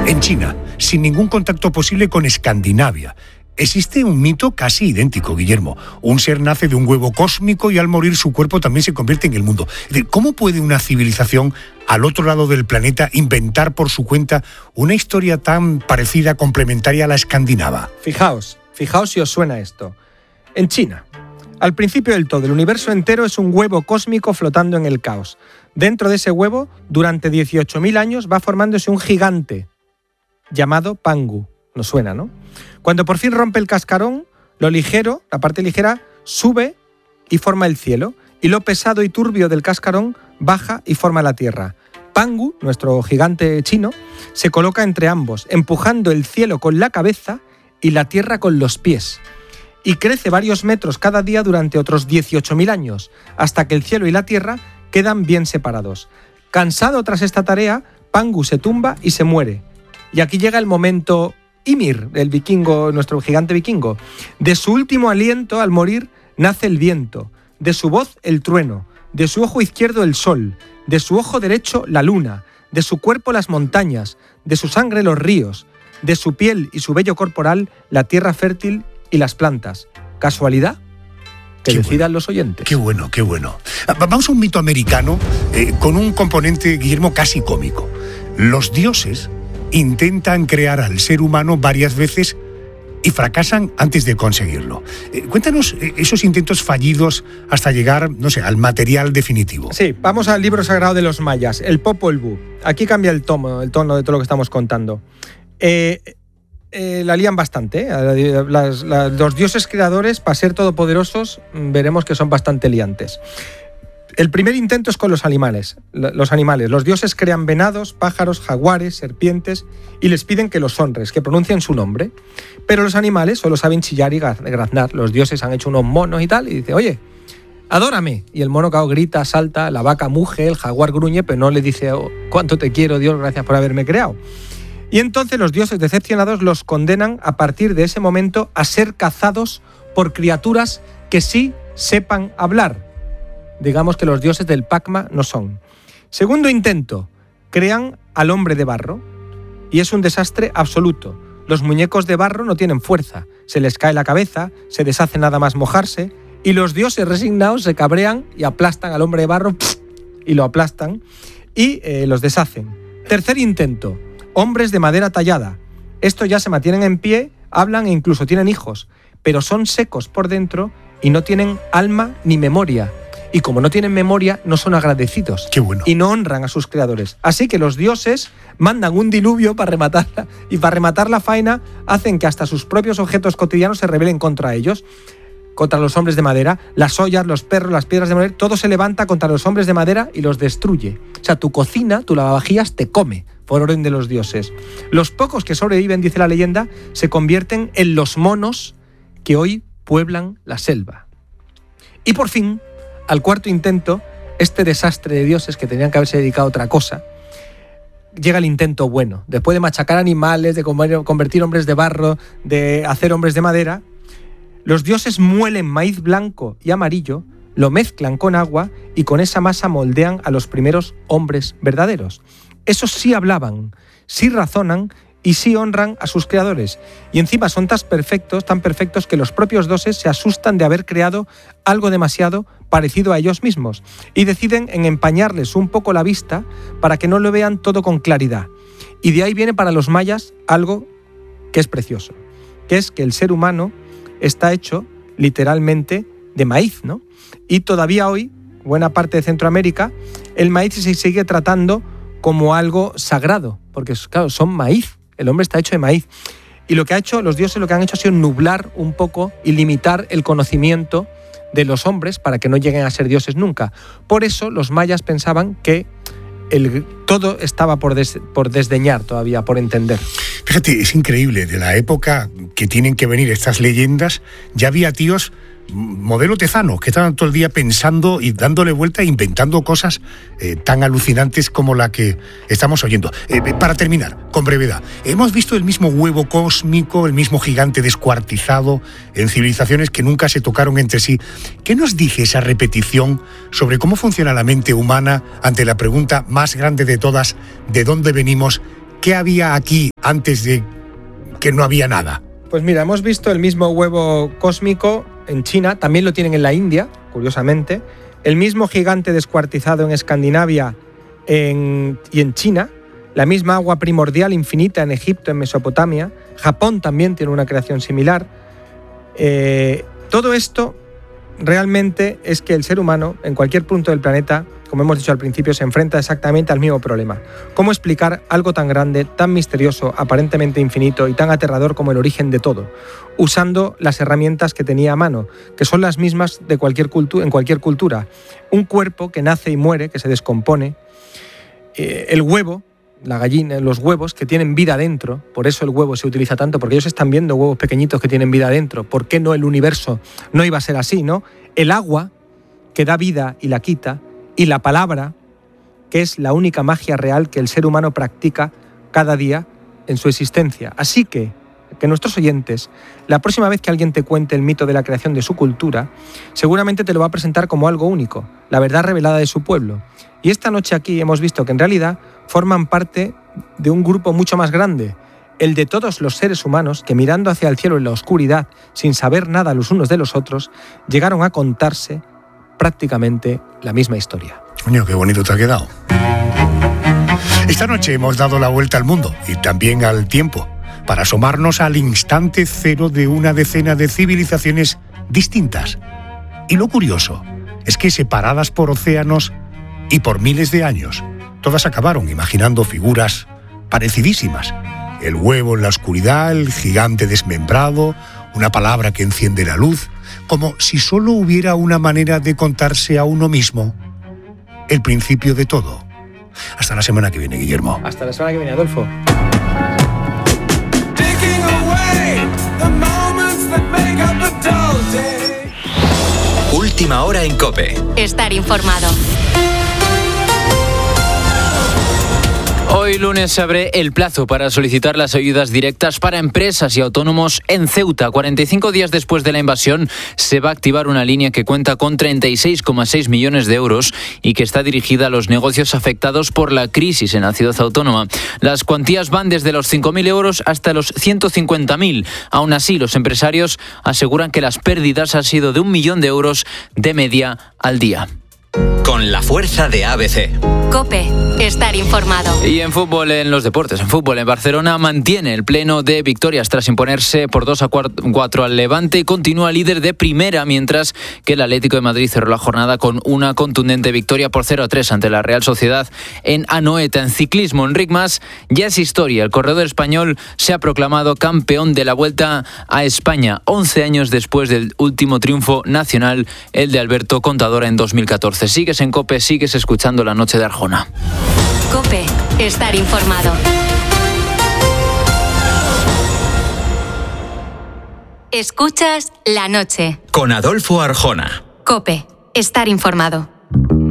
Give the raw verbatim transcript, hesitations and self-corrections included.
En China, sin ningún contacto posible con Escandinavia, existe un mito casi idéntico, Guillermo. Un ser nace de un huevo cósmico y al morir su cuerpo también se convierte en el mundo. ¿Cómo puede una civilización al otro lado del planeta inventar por su cuenta una historia tan parecida, complementaria a la escandinava? Fijaos, fijaos si os suena esto. En China, al principio del todo, el universo entero es un huevo cósmico flotando en el caos. Dentro de ese huevo, durante dieciocho mil años, va formándose un gigante llamado Pangu. Nos suena, ¿no? Cuando por fin rompe el cascarón, lo ligero, la parte ligera, sube y forma el cielo, y lo pesado y turbio del cascarón baja y forma la tierra. Pangu, nuestro gigante chino, se coloca entre ambos, empujando el cielo con la cabeza y la tierra con los pies. Y crece varios metros cada día durante otros dieciocho mil años, hasta que el cielo y la tierra quedan bien separados. Cansado tras esta tarea, Pangu se tumba y se muere. Y aquí llega el momento Ymir, el vikingo, nuestro gigante vikingo. De su último aliento al morir nace el viento, de su voz el trueno, de su ojo izquierdo el sol, de su ojo derecho la luna, de su cuerpo las montañas, de su sangre los ríos, de su piel y su vello corporal la tierra fértil y las plantas. ¿Casualidad? Que qué decidan bueno, los oyentes. Qué bueno, qué bueno. Vamos a un mito americano eh, con un componente, Guillermo, casi cómico. Los dioses intentan crear al ser humano varias veces y fracasan antes de conseguirlo. Eh, cuéntanos esos intentos fallidos hasta llegar, no sé, al material definitivo. Sí, vamos al libro sagrado de los mayas, el Popol Vuh. Aquí cambia el tono, el tono de todo lo que estamos contando. Eh, eh, la lían bastante. ¿eh? Las, las, los dioses creadores, para ser todopoderosos, veremos que son bastante liantes. El primer intento es con los animales. Los animales. Los dioses crean venados, pájaros, jaguares, serpientes y les piden que los honres, que pronuncien su nombre. Pero los animales solo saben chillar y graznar. Los dioses han hecho unos monos y tal, y dice, oye, adórame. Y el mono cao grita, salta, la vaca muge, el jaguar gruñe, pero no le dice, oh, cuánto te quiero, Dios, gracias por haberme creado. Y entonces los dioses decepcionados los condenan a partir de ese momento a ser cazados por criaturas que sí sepan hablar. Digamos que los dioses del Pacma no son. Segundo intento, crean al hombre de barro y es un desastre absoluto. Los muñecos de barro no tienen fuerza, se les cae la cabeza, se deshace nada más mojarse y los dioses resignados se cabrean y aplastan al hombre de barro y lo aplastan y eh, los deshacen. Tercer intento, hombres de madera tallada. Estos ya se mantienen en pie, hablan e incluso tienen hijos, pero son secos por dentro y no tienen alma ni memoria. Y como no tienen memoria, no son agradecidos. Qué bueno. Y no honran a sus creadores. Así que los dioses mandan un diluvio para rematarla. Y para rematar la faena, hacen que hasta sus propios objetos cotidianos se rebelen contra ellos. Contra los hombres de madera. Las ollas, los perros, las piedras de madera. Todo se levanta contra los hombres de madera y los destruye. O sea, tu cocina, tu lavavajillas te come, por orden de los dioses. Los pocos que sobreviven, dice la leyenda, se convierten en los monos que hoy pueblan la selva. Y por fin, al cuarto intento, este desastre de dioses que tenían que haberse dedicado a otra cosa, llega el intento bueno. Después de machacar animales, de convertir hombres de barro, de hacer hombres de madera, los dioses muelen maíz blanco y amarillo, lo mezclan con agua y con esa masa moldean a los primeros hombres verdaderos. Esos sí hablaban, sí razonan y sí honran a sus creadores. Y encima son tan perfectos, tan perfectos que los propios dioses se asustan de haber creado algo demasiado parecido a ellos mismos y deciden en empañarles un poco la vista para que no lo vean todo con claridad. Y de ahí viene para los mayas algo que es precioso, que es que el ser humano está hecho literalmente de maíz, ¿no? Y todavía hoy, buena parte de Centroamérica, el maíz se sigue tratando como algo sagrado, porque claro, son maíz. El hombre está hecho de maíz. Y lo que ha hecho, los dioses lo que han hecho ha sido nublar un poco y limitar el conocimiento de los hombres para que no lleguen a ser dioses nunca. Por eso los mayas pensaban que el, todo estaba por, des, por desdeñar todavía, por entender. Fíjate, es increíble, de la época que tienen que venir estas leyendas, ya había tíos modelo Tezano, que estaban todo el día pensando y dándole vuelta e inventando cosas eh, tan alucinantes como la que estamos oyendo. Eh, para terminar, con brevedad, hemos visto el mismo huevo cósmico, el mismo gigante descuartizado en civilizaciones que nunca se tocaron entre sí. ¿Qué nos dice esa repetición sobre cómo funciona la mente humana ante la pregunta más grande de todas, ¿de dónde venimos ¿qué había aquí antes de que no había nada? Pues mira, hemos visto el mismo huevo cósmico en China, también lo tienen en la India, curiosamente, el mismo gigante descuartizado en Escandinavia en, y en China, la misma agua primordial infinita en Egipto, en Mesopotamia, Japón también tiene una creación similar. Eh, todo esto realmente es que el ser humano, en cualquier punto del planeta, como hemos dicho al principio, se enfrenta exactamente al mismo problema. ¿Cómo explicar algo tan grande, tan misterioso, aparentemente infinito y tan aterrador como el origen de todo? Usando las herramientas que tenía a mano, que son las mismas de cualquier cultu- en cualquier cultura. Un cuerpo que nace y muere, que se descompone. Eh, el huevo, la gallina, los huevos que tienen vida dentro, por eso el huevo se utiliza tanto, porque ellos están viendo huevos pequeñitos que tienen vida dentro. ¿Por qué no el universo no iba a ser así, no? El agua, que da vida y la quita, y la palabra, que es la única magia real que el ser humano practica cada día en su existencia. Así que, que nuestros oyentes, la próxima vez que alguien te cuente el mito de la creación de su cultura, seguramente te lo va a presentar como algo único, la verdad revelada de su pueblo. Y esta noche aquí hemos visto que en realidad forman parte de un grupo mucho más grande, el de todos los seres humanos que, mirando hacia el cielo en la oscuridad, sin saber nada los unos de los otros, llegaron a contarse prácticamente la misma historia. Coño, qué bonito te ha quedado. Esta noche hemos dado la vuelta al mundo y también al tiempo para asomarnos al instante cero de una decena de civilizaciones distintas. Y lo curioso es que, separadas por océanos y por miles de años, todas acabaron imaginando figuras parecidísimas. El huevo en la oscuridad, el gigante desmembrado, una palabra que enciende la luz, como si solo hubiera una manera de contarse a uno mismo el principio de todo. Hasta la semana que viene, Guillermo. Hasta la semana que viene, Adolfo. Última hora en COPE. Estar informado. Hoy lunes se abre el plazo para solicitar las ayudas directas para empresas y autónomos en Ceuta. cuarenta y cinco días después de la invasión se va a activar una línea que cuenta con treinta y seis coma seis millones de euros y que está dirigida a los negocios afectados por la crisis en la ciudad autónoma. Las cuantías van desde los cinco mil euros hasta los ciento cincuenta mil. Aún así, los empresarios aseguran que las pérdidas han sido de un millón de euros de media al día. Con la fuerza de A B C. COPE. Estar informado. Y en fútbol, en los deportes, en fútbol, en Barcelona mantiene el pleno de victorias tras imponerse por dos a cuatro al Levante y continúa líder de primera, mientras que el Atlético de Madrid cerró la jornada con una contundente victoria por cero a tres ante la Real Sociedad en Anoeta. En ciclismo, Enric Mas ya es historia. El corredor español se ha proclamado campeón de la Vuelta a España, once años después del último triunfo nacional, el de Alberto Contador en dos mil catorce. Sigues en COPE, sigues escuchando La Noche de Arjona. COPE. Estar informado. Escuchas La Noche. Con Adolfo Arjona. COPE. Estar informado.